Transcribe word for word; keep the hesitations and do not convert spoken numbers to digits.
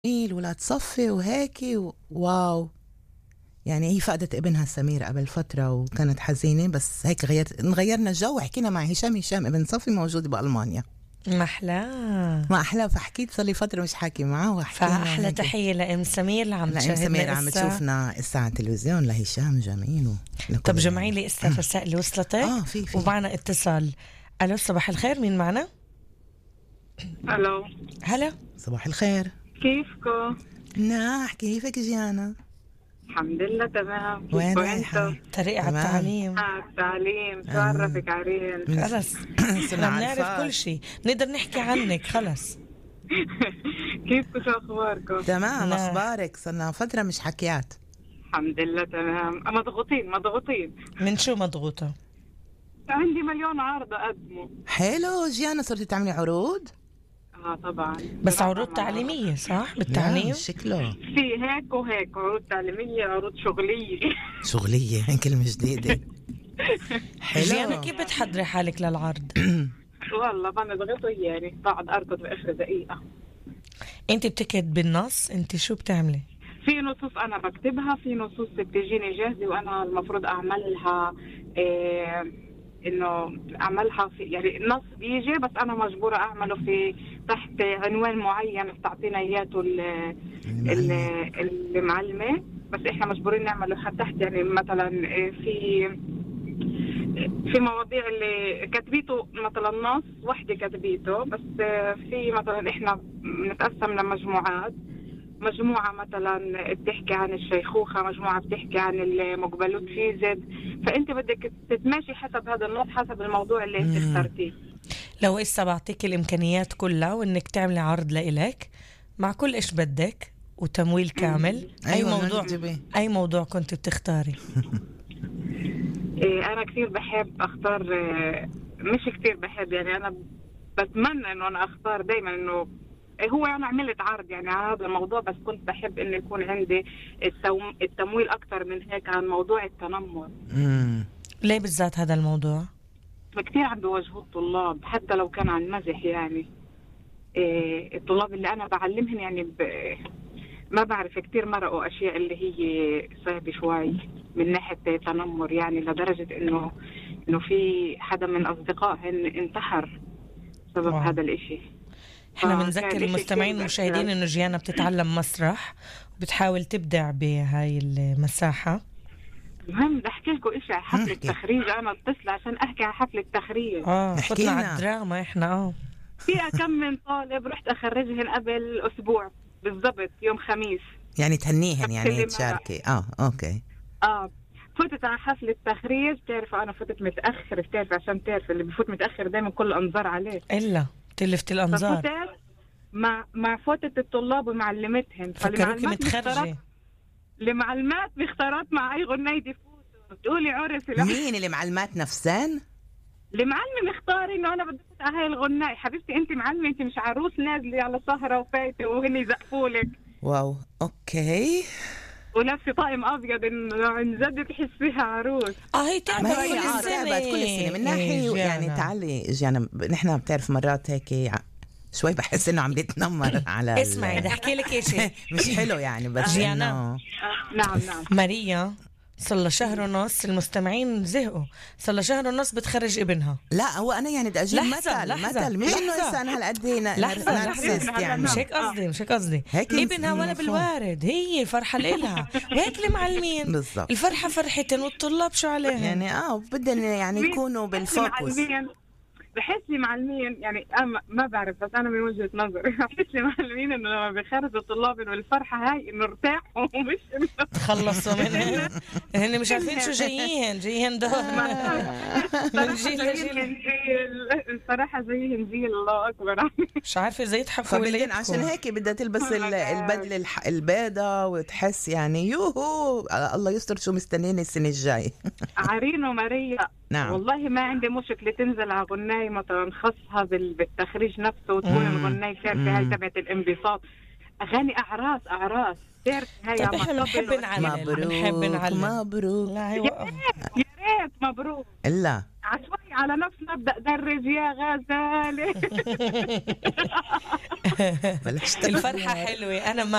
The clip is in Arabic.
جميل ولا تصفي وهيك و... واو. يعني هي فقدت ابنها سمير قبل فترة وكانت حزينة، بس هيك غيرت غيرنا الجو وحكينا مع هشام. هشام ابن صفي موجود بألمانيا. ما أحلاه ما أحلاه، فحكيت صار لي فترة مش حاكي معه وحكينا. فأحلى تحية لأم سمير اللي عم لأم سمير عم تشوفنا الساعة التلفزيون لهشام جميل. طب جمعي لي اسا رسائل وصلتك. آه في في ومعنا اتصال. ألو صباح الخير، مين معنا؟ الو هلا صباح الخير، كيفكم؟ مناح، كيفك جيانا؟ الحمد لله تمام. وين كيفكم رايحة؟ انتم؟ طريقة تمام. التعليم. آه التعليم شو عرفك عرين؟ خلص صرنا احنا بنعرف عارفات. كل شيء، نقدر نحكي عنك خلص. كيفكم؟ شو اخباركم؟ تمام. لا. أخبارك؟ صرنا فترة مش حكيات. الحمد لله تمام. مضغوطين مضغوطين، من شو مضغوطة؟ عندي مليون عرض اقدمه. حلو جيانا، صرتي تعملي عروض؟ اه طبعا، بس عروض تعليمية صح؟ بالتعليم لا شكله في هيك وهيك، عروض تعليمية، عروض شغلية. شغلية، كلمة جديدة. جيانا حلو. كيف بتحضري حالك للعرض؟ والله بنضغطه، يعني بقعد اركض باخر دقيقة. انت بتكتب بالنص؟ انت شو بتعملي؟ في نصوص انا بكتبها، في نصوص بتجيني جاهزة وانا المفروض اعملها. إيه انه اعملها في، يعني النص بيجي بس انا مجبوره اعمله في تحت عنوان معين بتعطينا اياته ال- ال- المعلمه، بس احنا مجبورين نعمله حتى تحت. يعني مثلا في في مواضيع اللي كتبيته مثلا نص وحده كتبيته، بس في مثلا احنا بنتقسم لمجموعات. مجموعة مثلا بتحكي عن الشيخوخة، مجموعة بتحكي عن المقبلوت في زد، فأنت بدك تتماشي حسب هذا النص، حسب الموضوع اللي انت اخترتيه. لو إسا بعطيك الإمكانيات كلها وإنك تعملي عرض لإلك مع كل إيش بدك وتمويل كامل، أي أيوة موضوع نجيبه. أي موضوع كنت بتختاري؟ إيه أنا كثير بحب أختار، إيه مش كثير بحب، يعني أنا بتمنى إنه أنا أختار دايما إنه هو أنا عملت عرض يعني على هذا الموضوع، بس كنت بحب إنه يكون عندي التم... التمويل أكتر من هيك عن موضوع التنمر. امم ليه بالذات هذا الموضوع؟ كثير عم بيواجهوا الطلاب حتى لو كان عن مزح. يعني إيه الطلاب اللي أنا بعلمهم يعني ب... ما بعرف كثير مرقوا أشياء اللي هي صعبة شوي من ناحية تنمر، يعني لدرجة إنه إنه في حدا من أصدقائهن انتحر بسبب واو. هذا الإشي. احنا آه، بنذكر كان إشي المستمعين كتير والمشاهدين بأثر. انه جيانا بتتعلم مسرح وبتحاول تبدع بهاي المساحة. المهم بدي أحكي لكم إشي على حفلة احكي. تخريج. أنا اتصل عشان أحكي على حفلة تخريج. اه احكي فتنا لنا. على الدراما احنا. اه في كم من طالب رحت أخرجهن قبل أسبوع بالضبط، يوم خميس. يعني تهنيهن، يعني كلمة. تشاركي. اه اوكي. اه فتت على حفلة تخريج. بتعرفوا أنا فتت متأخر، بتعرف عشان تعرف اللي بفوت متأخر دايما كل الأنظار عليه. إلا تلفت الأنظار. ففتت مع مع فتت الطلاب ومعلمتهم، فكروكي متخرجة. لمعلمات باختارات مع أي غنية يفوتوا بتقولي عرف. مين اللي معلمات نفسان؟ المعلم اختار إنه أنا بدي أفوت على هاي الغناية. حبيبتي أنت معلمة، أنت مش عروس نازلة على سهرة وفايتة وهن يزقفولك واو اوكي. ولابسة طقم أبيض، إنه عن جد تحسيها عروس. اه هي تعبت ما هي كل آه، السنة. تعبت كل السنة من ناحية. إيه يعني جانا. تعالي جانا، نحن بتعرف مرات هيك ع- شوي بحس انه عم بيتنمر على ال- اسمعي بدي احكي لك ايش. مش حلو يعني، بس جيانا. انه آه نعم نعم. ماريا صار لها شهر ونص، المستمعين زهقوا، صار لها شهر ونص بتخرج ابنها. لا هو انا يعني بدي اجيب لحظة، مثل لحظة، مثل مش انه لحظة. هسه انا هالقد هي ن- لحظة نارسست لحظة، يعني. مش هيك قصدي مش هيك قصدي هيك ابنها ولا المفروض. بالوارد، هي الفرحة لإلها وهيك المعلمين بالضبط. الفرحة فرحتين والطلاب شو عليهم. يعني اه بدهم يعني يكونوا بالفوكس. معلمين، بحس لي معلمين يعني أنا ما بعرف، بس أنا من وجهة نظري بحس لي معلمين إنه لما بيخرجوا الطلاب إنه الفرحة هاي إنه ارتاحوا ومش إنه تخلصوا منها. هن مش عارفين شو جايين جايين ده من جيل لجيل. زيهم جيل، الصراحة زيهم جيل الله أكبر. مش عارفة ازاي يضحكوا ولا فبدين عشان يبكوا. هيك بدها تلبس ال- البدله الح- البيضة وتحس يعني يوهو الله يستر شو مستنيني السنه الجاي. عرين وماريا نعم. والله ما عندي مشكلة تنزل على غناية مثلا خاصها بال- بالتخريج نفسه، وتكون مم. الغناية تعرفي هاي تبعت الانبساط، أغاني أعراس أعراس تعرفي هاي. طب عم احنا بنحب أطبل. نعلل بنحب مبروك نعلل. مبروك. لا هي يا وقف. ريت يا ريت مبروك الا عشوائي نحكي على نفسنا، ابدأ درج يا غزالة. بلاش الفرحة حلوة، أنا